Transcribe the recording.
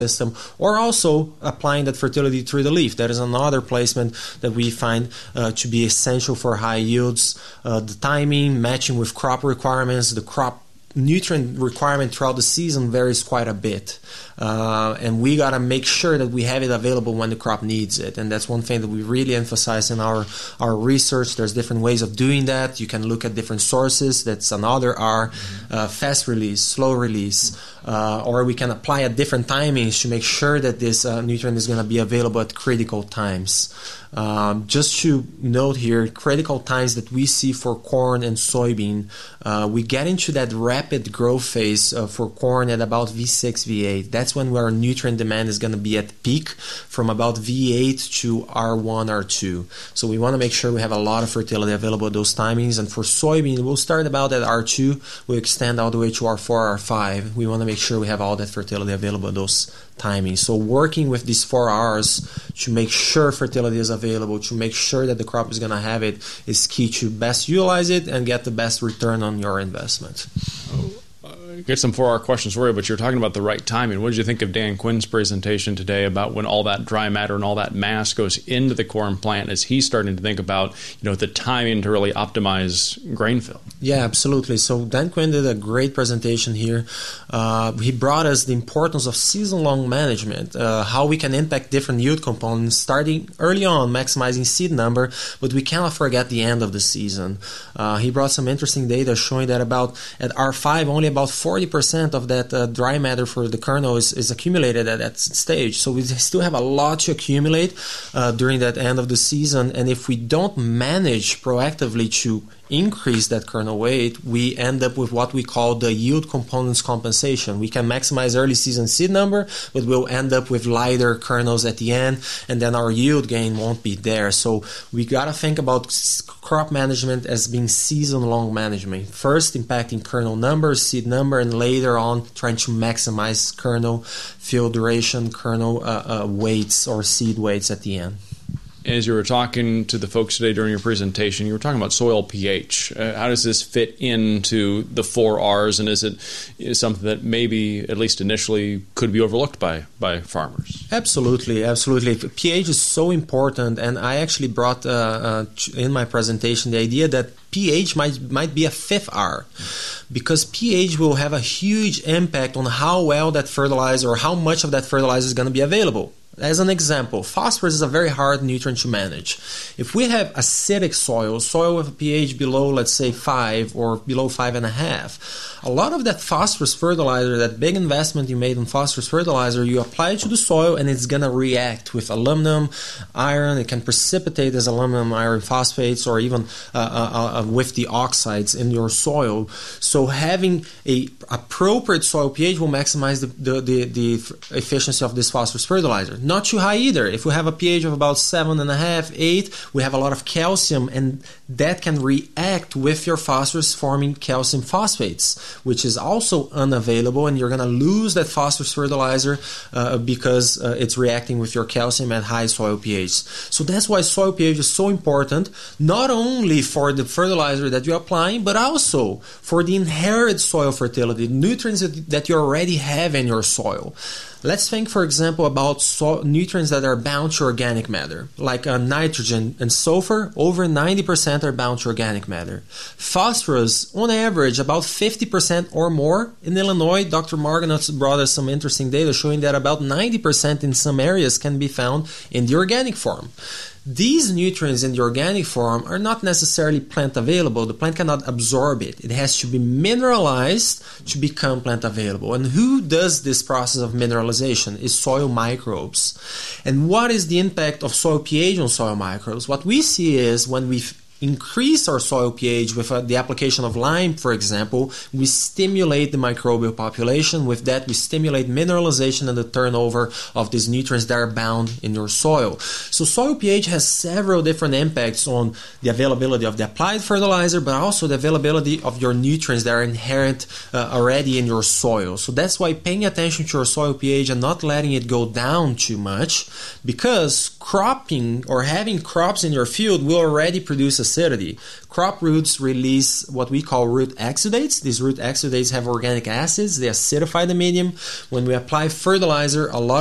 system, or also applying that fertility through the leaf. That is another placement that we find to be essential for high yields. The timing, matching with crop requirements, the crop nutrient requirement throughout the season varies quite a bit, and we got to make sure that we have it available when the crop needs it. And that's one thing that we really emphasize in our research. There's different ways of doing that. You can look at different sources. That's another R. Fast release, slow release, or we can apply at different timings to make sure that this nutrient is going to be available at critical times. Just to note here, critical times that we see for corn and soybean, we get into that rapid growth phase for corn at about V6, V8. That's when our nutrient demand is going to be at peak, from about V8 to R1, R2. So we want to make sure we have a lot of fertility available at those timings. And for soybean, we'll start about at R2, we'll extend all the way to R4, R5. We want to make sure we have all that fertility available at those timing. So working with these 4 R's to make sure fertility is available, to make sure that the crop is going to have it, is key to best utilize it and get the best return on your investment. Get some 4R questions for you, but you're talking about the right timing. What did you think of Dan Quinn's presentation today about when all that dry matter and all that mass goes into the corn plant, as he's starting to think about, the timing to really optimize grain fill? Yeah, absolutely. So Dan Quinn did a great presentation here. He brought us the importance of season-long management, how we can impact different yield components, starting early on, maximizing seed number, but we cannot forget the end of the season. He brought some interesting data showing that at R5, only about 40% of that dry matter for the kernel is accumulated at that stage. So we still have a lot to accumulate during that end of the season. And if we don't manage proactively to increase that kernel weight, we end up with what we call the yield components compensation. We can maximize early season seed number, but we'll end up with lighter kernels at the end, and then our yield gain won't be there. So we got to think about crop management as being season-long management. First, impacting kernel number, seed number, and later on trying to maximize kernel field duration, kernel weights or seed weights at the end. As you were talking to the folks today during your presentation, you were talking about soil pH. How does this fit into the 4 R's, and is it something that maybe, at least initially, could be overlooked by farmers? Absolutely. pH is so important, and I actually brought in my presentation the idea that pH might be a 5th R, because pH will have a huge impact on how well that fertilizer or how much of that fertilizer is going to be available. As an example, phosphorus is a very hard nutrient to manage. If we have acidic soil with a pH below, let's say 5 or below 5.5, a lot of that phosphorus fertilizer, that big investment you made in phosphorus fertilizer, you apply it to the soil and it's going to react with aluminum, iron. It can precipitate as aluminum iron phosphates, or even with the oxides in your soil. So having a appropriate soil pH will maximize the efficiency of this phosphorus fertilizer. Not too high either. If we have a pH of about 7.5, 8, we have a lot of calcium, and that can react with your phosphorus, forming calcium phosphates, which is also unavailable, and you're going to lose that phosphorus fertilizer because it's reacting with your calcium at high soil pH. So that's why soil pH is so important, not only for the fertilizer that you're applying, but also for the inherent soil fertility, nutrients that you already have in your soil. Let's think, for example, about nutrients that are bound to organic matter, like nitrogen and sulfur. Over 90% are bound to organic matter. Phosphorus, on average, about 50% or more. In Illinois, Dr. Marganot brought us some interesting data showing that about 90% in some areas can be found in the organic form. These nutrients in the organic form are not necessarily plant available. The plant cannot absorb it. It has to be mineralized to become plant available. And who does this process of mineralization? Is soil microbes. And what is the impact of soil pH on soil microbes? What we see is when we increase our soil pH with the application of lime, for example, we stimulate the microbial population. With that, we stimulate mineralization and the turnover of these nutrients that are bound in your soil. So soil pH has several different impacts on the availability of the applied fertilizer, but also the availability of your nutrients that are inherent already in your soil. So that's why paying attention to your soil pH and not letting it go down too much, because cropping or having crops in your field will already produce acidity. Crop roots release what we call root exudates. These root exudates have organic acids. They acidify the medium. When we apply fertilizer, a lot